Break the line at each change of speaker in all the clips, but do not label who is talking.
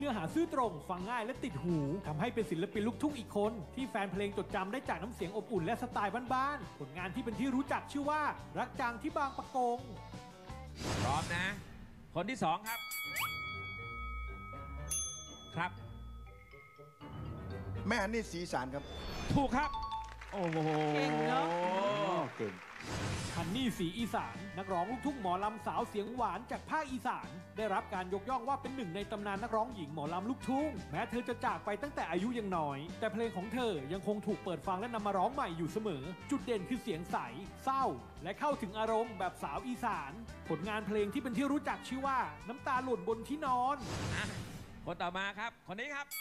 เนื้อหาซื่อตรงฟังง่ายและติดหูทำให้เป็นศิลปินลูกทุ่งอีกคนที่แฟนเพลงจดจำได้จากน้ำเสียงอบอุ่นและสไตล์บ้านๆผลงานที่เป็นที่รู้จักชื่อว่ารักจางที่บางปะกง
พร้อมนะ คนที่สองครับ ครับ
แม่ฮันนี่สีสารครับ
ถูกครับ โอ้โหเก่งเนาะ
เก่ง
ฮันนี่สีอีสานนักร้องลูกทุ่งหมอลำสาวเสียงหวานจากภาคอีสานได้รับการยกย่องว่าเป็นหนึ่งในตำนานนักร้องหญิงหมอลำลูกทุ่งแม้เธอจะจากไปตั้งแต่อายุยังน้อยแต่เพลงของเธอยังคงถูกเปิดฟังและนำมาร้องใหม่อยู่เสมอจุดเด่นคือเสียงใสเศร้าและเข้าถึงอารมณ์แบบสาวอีสานผลงานเพลงที่เป็นที่รู้จักชื่อว่าน้ำตาหล่นบนที่นอน
คนต่อมาครับคนนี้ครับ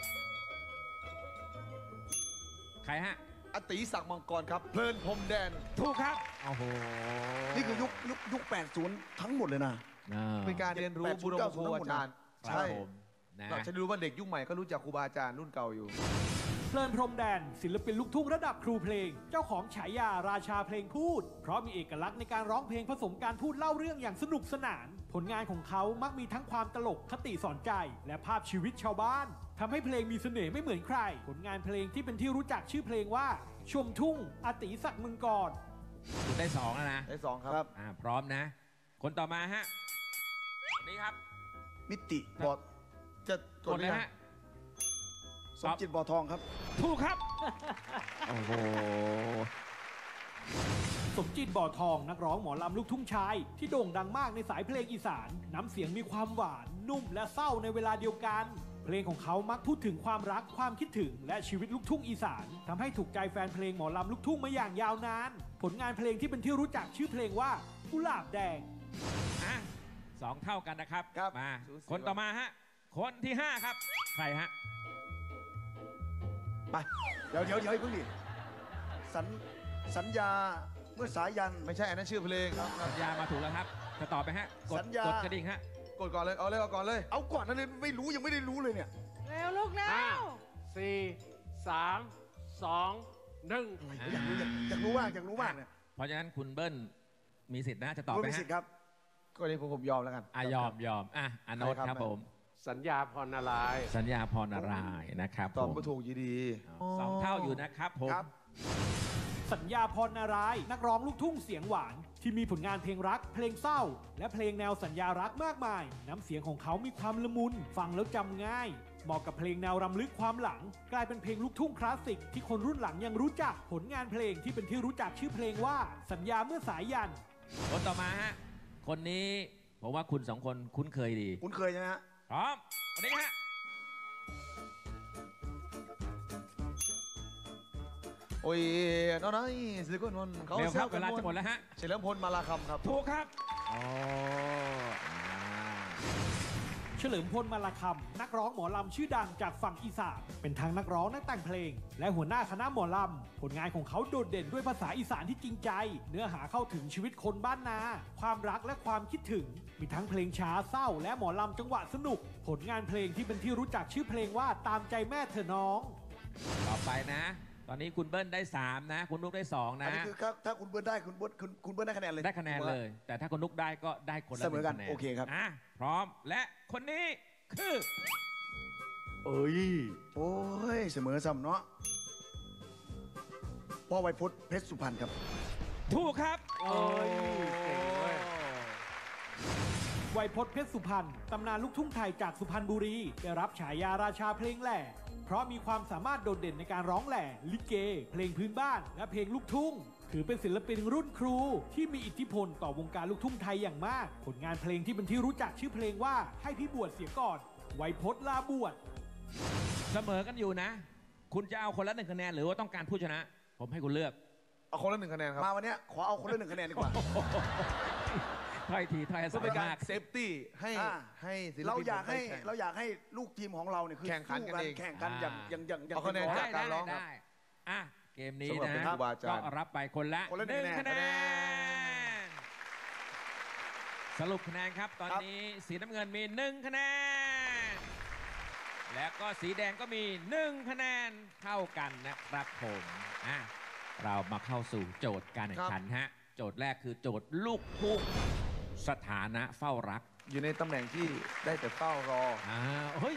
ใครฮะ
อติศักดิ์มังกรครับเพลินพรมแดน
ถูกครับโอ้โห
นี่คือยุค80ทั้งหมดเลยนะ
เป็นการเรียนรู้บุรุษครูอาจารย์
ใช่
เราจะรู้ว่าเด็กยุคใหม่ก็รู้จักครูบาอาจารย์รุ่นเก่าอยู่
เพลินพรมแดนศิลปินลูกทุ่งระดับครูเพลงเจ้าของฉายาราชาเพลงพูดเพราะมีเอกลักษณ์ในการร้องเพลงผสมการพูดเล่าเรื่องอย่างสนุกสนานผลงานของเขามักมีทั้งความตลกคติสอนใจและภาพชีวิตชาวบ้านทำให้เพลงมีเสน่ห์ไม่เหมือนใครผลงานเพลงที่เป็นที่รู้จักชื่อเพลงว่าชมทุ่งอติศักดิ์มังกร
คุณได้2แล้วนะ
ได้2ครับ
พร้อมนะคนต่อมาฮะนี่ครับ
มิติบอด
จะ
กดเลยฮะ
สมจิตบ่อทองครับ
ถูกครับโอ้โห
สมจิตบ่อทองนักร้องหมอลำลูกทุ่งชายที่โด่งดังมากในสายเพลงอีสานน้ำเสียงมีความหวานนุ่มและเศร้าในเวลาเดียวกันเพลงของเขามักพูดถึงความรักความคิดถึงและชีวิตลูกทุ่งอีสานทำให้ถูกใจแฟนเพลงหมอลำลูกทุ่งมาอย่างยาวนานผลงานเพลงที่เป็นที่รู้จักชื่อเพลงว่ากุหลาบแดง
2 เท่ากันนะครับมาคนต่อมาฮะคนที่5ครับใครฮะ
ไปเดี๋ยวเพิ่งดิสัญญาเมื่อสายัน
ไม่ใช่อันนั้นชื่อเพลง
สัญญามาถูกแล้วครับจะตอบไปฮะกดกระดิ่งฮะ
กดก่อนเลยเอาก่อนเลย
เอาก่อนนั่นเลยไม่รู้ยังไม่ได้รู้เลยเนี่ย
เร็วลูกแล้ว
4 3 2 1
อยากรู้มากเนี่ย
เพราะฉะนั้นคุณเบิ้ลมีสิทธิ์นะจะตอบไหมฮะ
มีสิทธิ์ครับ
ก็นี้ผมยอมแล้วกัน
ยอมโน้ตครับผม
สัญญาพรนาราย
สัญญาพรนารายนะครับ
ตอบไม่ถูกยีดี
2 เท่าอยู่นะครับผม
สัญญาพรนารายนักร้องลูกทุ่งเสียงหวานที่มีผลงานเพลงรักเพลงเศร้าและเพลงแนวสัญญารักมากมายน้ำเสียงของเขามีความละมุนฟังแล้วจำง่ายเหมาะกับเพลงแนวรำลึกความหลังกลายเป็นเพลงลูกทุ่งคลาสสิกที่คนรุ่นหลังยังรู้จักผลงานเพลงที่เป็นที่รู้จักชื่อเพลงว่าสัญญาเมื่อสายยัน
คนต่อมาฮะคนนี้ผมว่าคุณ2 คนคุ้นเคยดี
คุ้นเคยใช่ไหมฮะ
พร้อมคนนี้ฮะ
โอ้ยน้องๆสิคน
เขาเวลาจะหมดแล้วฮะ
เฉลิมพลมาลาคำครับ
ถูกครับ
เฉลิมพลมาลาคำนักร้องหมอลำชื่อดังจากฝั่งอีสานเป็นทั้งนักร้องนักแต่งเพลงและหัวหน้าคณะหมอลำผลงานของเขาโดดเด่นด้วยภาษาอีสานที่จริงใจเนื้อหาเข้าถึงชีวิตคนบ้านนาความรักและความคิดถึงมีทั้งเพลงช้าเศร้าและหมอลำจังหวะสนุกผลงานเพลงที่เป็นที่รู้จักชื่อเพลงว่าตามใจแม่เธอน้อง
ต่อไปนะตอนนี้คุณเบิ้ลได้3นะคุณนุ๊กได้2นะ
อันนี้คือถ้าคุณเบิ้ลได้คุณเบิ้ลได้คะแนนเลย
ได้คะแนนเลยแต่ถ้าคุณนุ๊กได้ก็ได้คนละ
1 คะแนนโอเคครับ
พร้อมและคนนี้คือ
โอ้ยเสมอซ้ำเนาะพ่อไวพจน์เพชรสุพรรณครับ
ถูกครับ
ไวพจน์เพชรสุพรรณตำนานลูกทุ่งไทยจากสุพรรณบุรีได้รับฉายาราชาเพลงแหล่เพราะมีความสามารถโดดเด่นในการร้องแหล่ลิเกเพลงพื้นบ้านและเพลงลูกทุ่งถือเป็นศิลปินรุ่นครูที่มีอิทธิพลต่อวงการลูกทุ่งไทยอย่างมากผลงานเพลงที่เป็นที่รู้จักชื่อเพลงว่าให้พี่บวชเสียก่อนไวพจน์ลาบวช
เสมอกันอยู่นะคุณจะเอาคนละ1 คะแนนหรือว่าต้องการผู้ชนะผมให้คุณเลือก
เอาคนละ1 คะแนนครับ
มาวันนี้ขอเอาคนละ1 คะแนนดีกว่า
ถ้อยทีถ้อยอาศัยมาก
เซฟตี้ให้
เราอยากให้ลูกทีมของเราเนี่ยคือ
แข่งขันกันเอง
แข่งกันอย่าง
เอาคะแนนจากการร้อง
ได้เกมนี้นะก็รับไปคนละ1 คะแนนสรุปคะแนนครับตอนนี้สีน้ำเงินมี1 คะแนนและก็สีแดงก็มี1 คะแนนเท่ากันนะครับผมเรามาเข้าสู่โจทย์การแข่งขันฮะโจทย์แรกคือโจทย์ลูกทุ่งสถานะเฝ้ารัก
อยู่ในตำแหน่งที่ได้แต่เฝ้ารอ
เฮ้ย